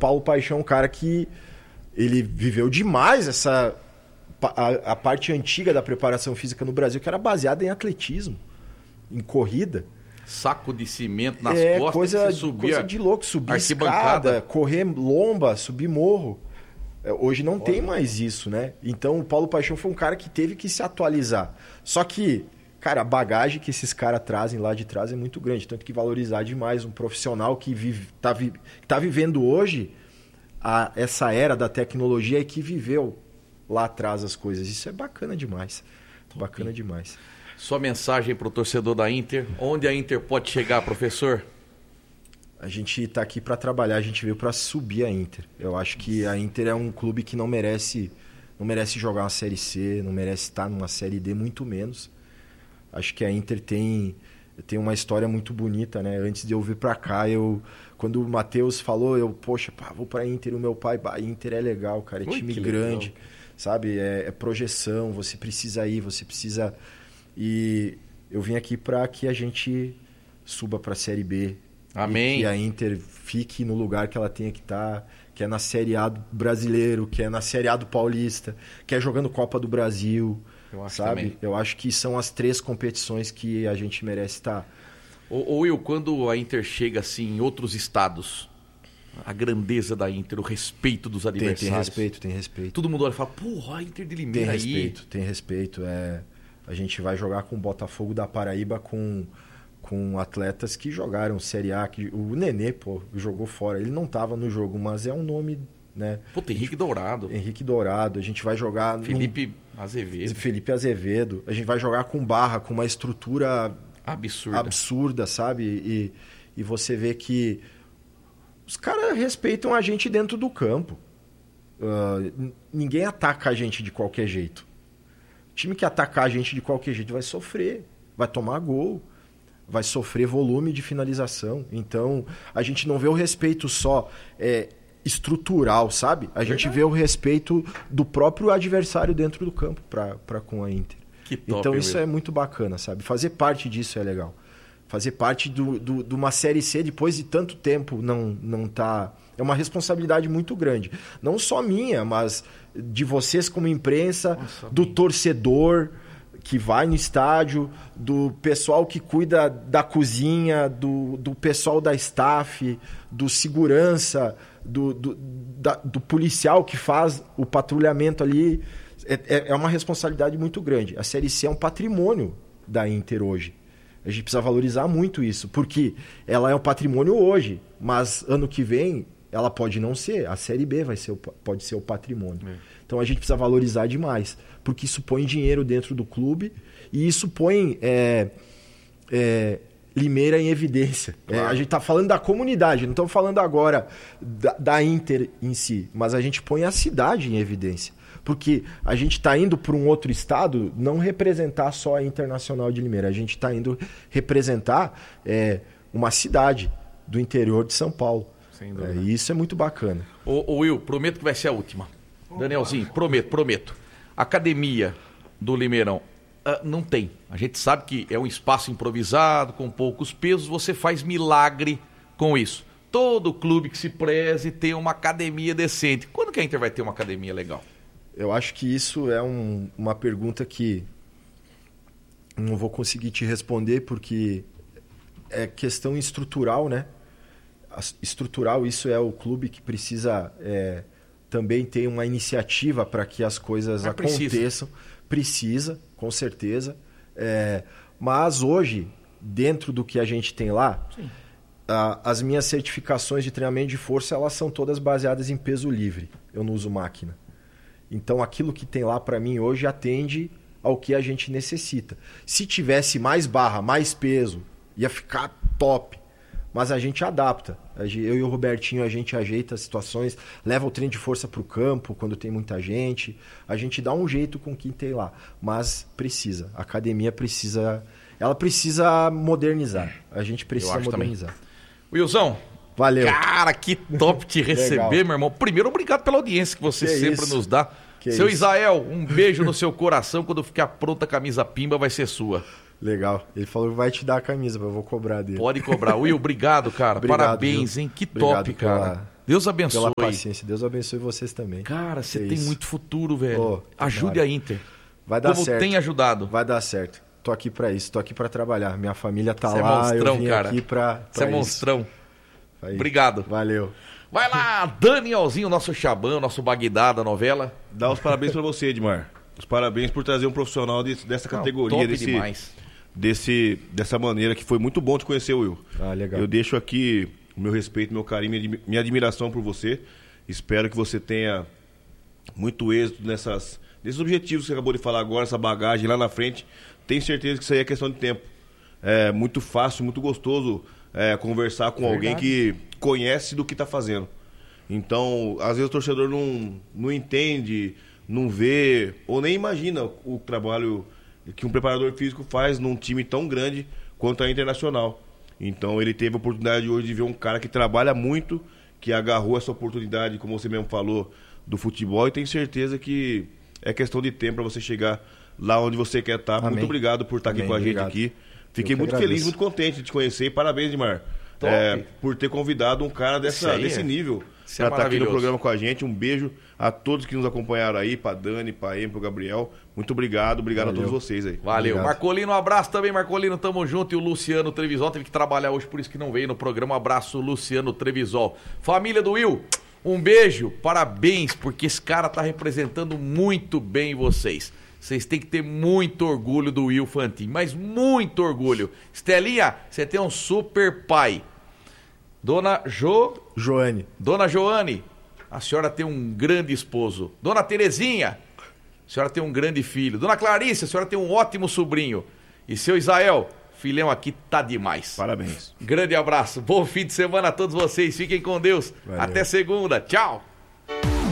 Paulo Paixão é um cara que ele viveu demais a parte antiga da preparação física no Brasil, que era baseada em atletismo, em corrida. Saco de cimento nas costas, coisa de louco, subir escada, correr lomba, subir morro. Hoje não tem mais isso, né? Então o Paulo Paixão foi um cara que teve que se atualizar. Só que, cara, a bagagem que esses caras trazem lá de trás é muito grande. Tanto que valorizar demais um profissional que tá vivendo hoje essa era da tecnologia e que viveu lá atrás as coisas. Isso é bacana demais. Bacana demais. Sua mensagem para o torcedor da Inter. Onde a Inter pode chegar, professor? A gente está aqui para trabalhar, a gente veio para subir a Inter. Eu acho que a Inter é um clube que não merece jogar uma Série C, não merece estar numa Série D, muito menos. Acho que a Inter tem uma história muito bonita, né? Antes de eu vir para cá, quando o Matheus falou, poxa, vou para a Inter, o meu pai, a Inter é legal, cara, é time grande, legal. Sabe? É projeção, você precisa ir, você precisa... E eu vim aqui para que a gente suba para a Série B. Amém. E que a Inter fique no lugar que ela tenha que estar, que é na Série A do brasileiro, que é na Série A do Paulista, que é jogando Copa do Brasil, sabe? Também. Eu acho que são as 3 competições que a gente merece estar. Ô Will, quando a Inter chega assim em outros estados, a grandeza da Inter, o respeito dos adversários. Tem respeito. Todo mundo olha e fala, porra, a Inter de Limeira aí. Tem respeito. A gente vai jogar com o Botafogo da Paraíba com atletas que jogaram Série A. O Nenê, jogou fora. Ele não estava no jogo, mas é um nome, né? Puta, Henrique Dourado. A gente vai jogar... Felipe Azevedo. A gente vai jogar com Barra, com uma estrutura... Absurda, sabe? E você vê que os caras respeitam a gente dentro do campo. Ninguém ataca a gente de qualquer jeito. O time que atacar a gente de qualquer jeito vai sofrer, vai tomar gol, vai sofrer volume de finalização. Então, a gente não vê o respeito só estrutural, sabe? A gente vê o respeito do próprio adversário dentro do campo para com a Inter. Que top, então, isso é muito bacana, sabe? Fazer parte disso é legal. Fazer parte de uma Série C depois de tanto tempo não tá... É uma responsabilidade muito grande. Não só minha, mas de vocês como imprensa, do torcedor que vai no estádio, do pessoal que cuida da cozinha, do pessoal da staff, do segurança, do policial que faz o patrulhamento ali. É uma responsabilidade muito grande. A Série C é um patrimônio da Inter hoje. A gente precisa valorizar muito isso, porque ela é um patrimônio hoje, mas ano que vem ela pode não ser. A Série B pode ser o patrimônio. Então a gente precisa valorizar demais, porque isso põe dinheiro dentro do clube e isso põe Limeira em evidência. Claro. A gente está falando da comunidade, não estamos falando agora da Inter em si, mas a gente põe a cidade em evidência. Porque a gente está indo para um outro estado não representar só a Internacional de Limeira, a gente está indo representar uma cidade do interior de São Paulo. Sem dúvida. E isso é muito bacana. Ô Will, prometo que vai ser a última. Danielzinho, prometo. Academia do Limeirão, não tem. A gente sabe que é um espaço improvisado, com poucos pesos, você faz milagre com isso. Todo clube que se preze tem uma academia decente. Quando que a Inter vai ter uma academia legal? Eu acho que isso é uma pergunta que não vou conseguir te responder porque é questão estrutural, né? Estrutural, isso é o clube que precisa também ter uma iniciativa para que as coisas aconteçam. Precisa, com certeza. Mas hoje, dentro do que a gente tem lá, as minhas certificações de treinamento de força, elas são todas baseadas em peso livre. Eu não uso máquina. Então, aquilo que tem lá para mim hoje atende ao que a gente necessita. Se tivesse mais barra, mais peso, ia ficar top. Mas a gente adapta. Eu e o Robertinho, a gente ajeita as situações, leva o treino de força para o campo quando tem muita gente. A gente dá um jeito com quem tem lá. Mas precisa. A academia precisa... Ela precisa modernizar. A gente precisa modernizar. Também. Wilson... Valeu. Cara, que top te receber, meu irmão. Primeiro, obrigado pela audiência que você sempre nos dá. Seu Isael, um beijo no seu coração. Quando ficar pronta a camisa pimba, vai ser sua. Legal. Ele falou que vai te dar a camisa, mas eu vou cobrar dele. Pode cobrar. Will, obrigado, cara. Obrigado, parabéns, viu? Hein? Que obrigado top, cara. Deus abençoe. Pela paciência. Deus abençoe vocês também. Cara, você tem muito futuro, velho. Pô, ajude a Inter. Vai dar certo. Como tem ajudado. Vai dar certo. Tô aqui pra isso, tô aqui pra trabalhar. Minha família tá Cê lá, é monstrão, eu vim cara. aqui pra Você é isso. monstrão. Aí. Obrigado. Valeu. Vai lá, Danielzinho, nosso Chabã, nosso Bagdá da novela. Dá os parabéns pra você, Edmar. Os parabéns por trazer um profissional dessa categoria, top demais. dessa maneira, que foi muito bom te conhecer, Will. Ah, legal. Eu deixo aqui o meu respeito, meu carinho, minha admiração por você. Espero que você tenha muito êxito nesses objetivos que você acabou de falar agora, essa bagagem lá na frente. Tenho certeza que isso aí é questão de tempo. É muito fácil, muito gostoso conversar com alguém que conhece do que está fazendo. Então, às vezes o torcedor não entende, não vê, ou nem imagina o trabalho que um preparador físico faz num time tão grande quanto a Internacional. Então, ele teve a oportunidade hoje de ver um cara que trabalha muito, que agarrou essa oportunidade, como você mesmo falou, do futebol, e tenho certeza que é questão de tempo para você chegar lá onde você quer estar. Amém. Muito obrigado por estar aqui com a gente aqui. Fiquei muito feliz, muito contente de te conhecer, e parabéns, Edmar, por ter convidado um cara desse nível para estar aqui no programa com a gente. Um beijo a todos que nos acompanharam aí, para Dani, para Em, para o Gabriel. Muito obrigado, obrigado a todos vocês aí. Valeu. Obrigado. Marcolino, um abraço também, Marcolino, tamo junto. E o Luciano Trevisol teve que trabalhar hoje, por isso que não veio no programa. Um abraço, Luciano Trevisol. Família do Will, um beijo, parabéns, porque esse cara tá representando muito bem vocês. Vocês têm que ter muito orgulho do Will Fantin, mas muito orgulho. Estelinha, você tem um super pai. Dona Joane. Dona Joane, a senhora tem um grande esposo. Dona Terezinha, a senhora tem um grande filho. Dona Clarice, a senhora tem um ótimo sobrinho. E seu Isael, filhão aqui tá demais. Parabéns. Grande abraço, bom fim de semana a todos vocês. Fiquem com Deus. Valeu. Até segunda. Tchau.